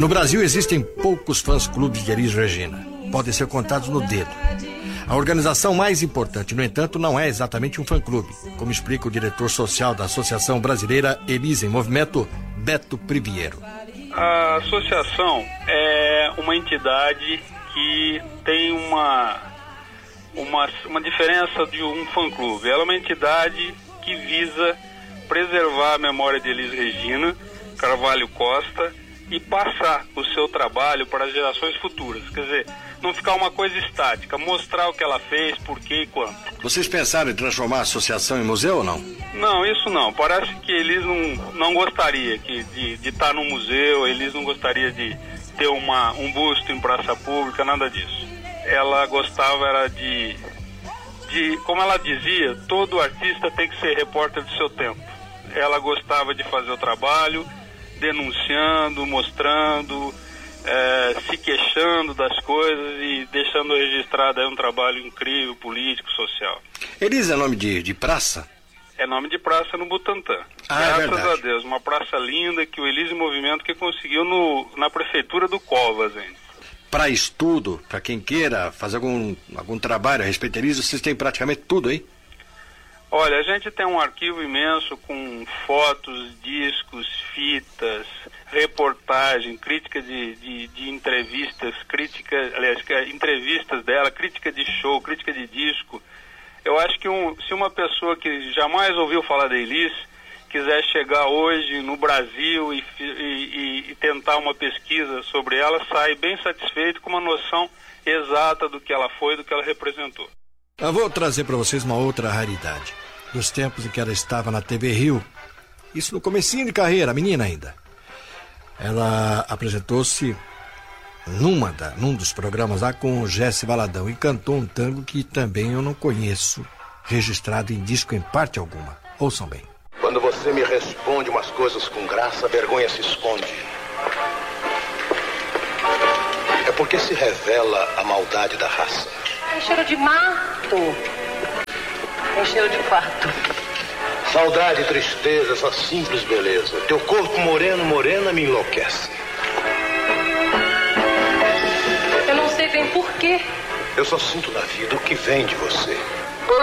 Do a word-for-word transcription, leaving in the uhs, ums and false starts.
No Brasil existem poucos fãs-clubes de Elis Regina. Podem ser contados no dedo. A organização mais importante, no entanto, não é exatamente um fã-clube, como explica o diretor social da Associação Brasileira Elis em Movimento, Beto Priviero. A associação é uma entidade que tem uma, uma, uma diferença de um fã-clube. Ela é uma entidade que visa preservar a memória de Elis Regina Carvalho Costa e passar o seu trabalho para as gerações futuras. Quer dizer, não ficar uma coisa estática, mostrar o que ela fez, por quê e quanto. Vocês pensaram em transformar a associação em museu ou não? Não, isso não. Parece que Elis não, não gostaria que, de, de estar no museu, Elis não gostaria de ter uma, um busto em praça pública, nada disso. Ela gostava era de, de, como ela dizia, todo artista tem que ser repórter do seu tempo. Ela gostava de fazer o trabalho, denunciando, mostrando, é, se queixando das coisas e deixando registrado aí um trabalho incrível, político, social. Elis é nome de, de praça? É nome de praça no Butantã. Ah, Graças é a Deus, uma praça linda que o Elis em Movimento que conseguiu no, na prefeitura do Covas, hein? Para estudo, para quem queira fazer algum, algum trabalho a respeito de Elis, vocês têm praticamente tudo aí? Olha, a gente tem um arquivo imenso com fotos, discos, fitas, reportagem, crítica de, de, de entrevistas, crítica, aliás, entrevistas dela, crítica de show, crítica de disco. Eu acho que um, se uma pessoa que jamais ouviu falar da Elis quiser chegar hoje no Brasil e, e, e tentar uma pesquisa sobre ela, sai bem satisfeito com uma noção exata do que ela foi, do que ela representou. Eu vou trazer para vocês uma outra raridade. Dos tempos em que ela estava na T V Rio, isso no comecinho de carreira, menina ainda. Ela apresentou-se numa da, num dos programas lá com o Jesse Valadão e cantou um tango que também eu não conheço, registrado em disco em parte alguma. Ouçam bem. Quando você me responde umas coisas com graça, a vergonha se esconde. É porque se revela a maldade da raça. Tem cheiro de mato. Tem cheiro de fato. Saudade e tristeza, essa simples beleza. Teu corpo moreno, morena, me enlouquece. Eu não sei bem por quê. Eu só sinto na vida o que vem de você.